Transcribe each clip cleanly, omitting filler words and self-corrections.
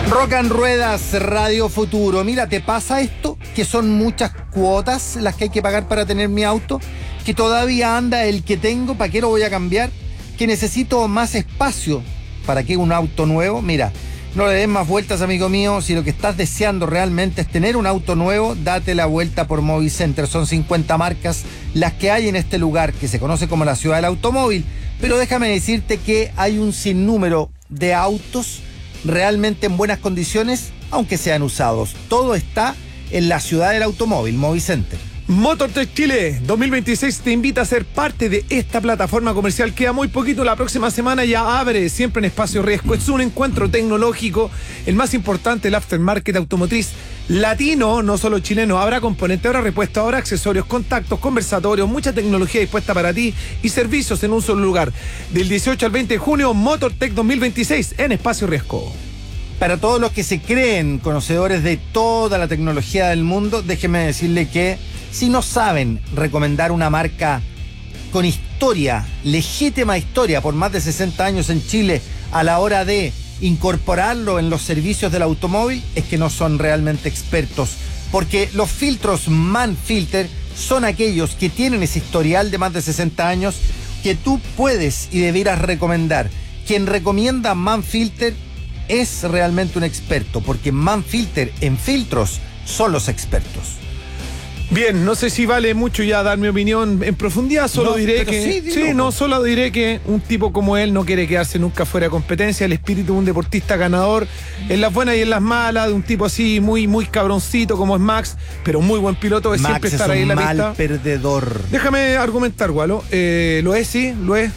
Rock and Ruedas, Radio Futuro. Mira, ¿te pasa esto? Que son muchas cuotas las que hay que pagar para tener mi auto, que todavía anda el que tengo, ¿para qué lo voy a cambiar? Que necesito más espacio, ¿para qué un auto nuevo? Mira, no le des más vueltas, amigo mío. Si lo que estás deseando realmente es tener un auto nuevo, date la vuelta por Movicenter. Son 50 marcas las que hay en este lugar, que se conoce como la ciudad del automóvil. Pero déjame decirte que hay un sinnúmero de autos realmente en buenas condiciones, aunque sean usados. Todo está en la ciudad del automóvil, Movicenter. Motortech Chile 2026 te invita a ser parte de esta plataforma comercial. Queda muy poquito, la próxima semana ya abre, siempre en Espacio Riesgo. Es un encuentro tecnológico, el más importante, el aftermarket automotriz latino, no solo chileno. Habrá componente, habrá repuesto, habrá accesorios, contactos, conversatorios, mucha tecnología dispuesta para ti y servicios en un solo lugar. Del 18 al 20 de junio, Motortech 2026 en Espacio Riesgo. Para todos los que se creen conocedores de toda la tecnología del mundo, déjenme decirle que si no saben recomendar una marca con historia, legítima historia, por más de 60 años en Chile, a la hora de incorporarlo en los servicios del automóvil, es que no son realmente expertos. Porque los filtros Manfilter son aquellos que tienen ese historial de más de 60 años que tú puedes y debieras recomendar. Quien recomienda Manfilter es realmente un experto, porque Manfilter en filtros son los expertos. Bien, no sé si vale mucho ya dar mi opinión en profundidad, solo diré que solo diré que un tipo como él no quiere quedarse nunca fuera de competencia. El espíritu de un deportista ganador, en las buenas y en las malas, de un tipo así muy cabroncito como es Max, pero muy buen piloto, es Max siempre estar es ahí en la pista. mal perdedor. Déjame argumentar, Gualo. Lo es, sí, lo es.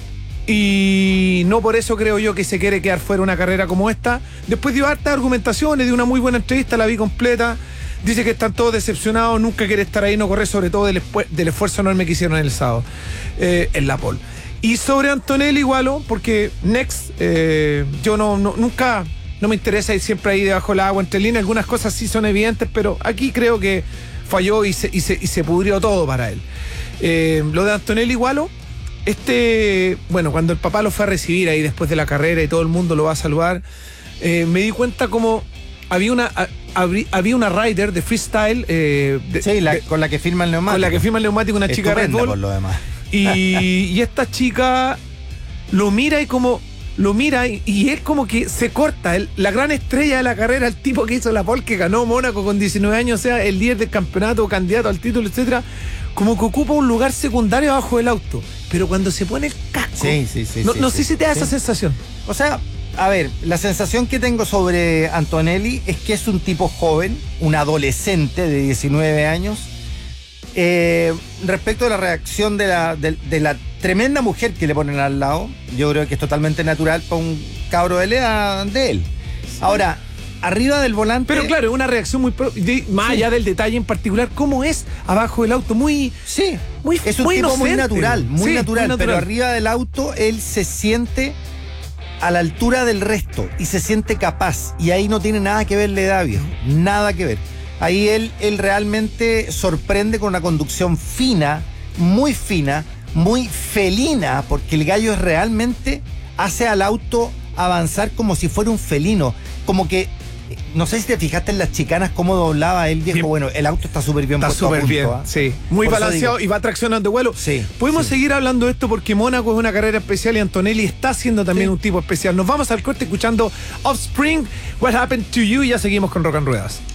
Y no por eso creo yo que se quiere quedar fuera una carrera como esta. Después dio hartas argumentaciones, de una muy buena entrevista, la vi completa. Dice que están todos decepcionados, nunca quiere estar ahí, no corre, sobre todo del esfuerzo enorme que hicieron en el sábado, en la pole. Y sobre Antonelli, igual, porque Next, yo nunca me interesa ir siempre ahí debajo del agua, entre líneas. Algunas cosas sí son evidentes, pero aquí creo que falló y se pudrió todo para él. Lo de Antonelli, igual, bueno, cuando el papá lo fue a recibir ahí después de la carrera y todo el mundo lo va a saludar, me di cuenta como había una rider de freestyle. Con la que firma el neumático. Con la que firma el neumático, una chica de Red Bull. Por lo demás. Y esta chica lo mira y él como que se corta. La gran estrella de la carrera, el tipo que hizo la pole, que ganó Mónaco con 19 años, o sea, el líder del campeonato, candidato al título, etcétera, como que ocupa un lugar secundario abajo del auto. Pero cuando se pone el casco, no sé si te da esa sensación. O sea, a ver, la sensación que tengo sobre Antonelli es que es un tipo joven, un adolescente de 19 años. Respecto a la reacción de la tremenda mujer que le ponen al lado, yo creo que es totalmente natural para un cabro de la edad de él. Ahora, arriba del volante... Pero claro, es una reacción más allá del detalle en particular, cómo es abajo del auto, es un tipo inocente. muy natural, pero arriba del auto él se siente a la altura del resto y se siente capaz, y ahí no tiene nada que ver la edad, viejo, nada que ver. Ahí él realmente sorprende con una conducción fina, muy felina, porque el gallo realmente hace al auto avanzar como si fuera un felino, como que, no sé si te fijaste en las chicanas cómo doblaba él, viejo. Bien. Bueno, el auto está súper bien puesto. Está súper bien, sí. Muy balanceado y va traccionando vuelo. Sí. Podemos seguir hablando de esto porque Mónaco es una carrera especial y Antonelli está siendo también un tipo especial. Nos vamos al corte escuchando Offspring, What Happened to You, y ya seguimos con Rock and Ruedas.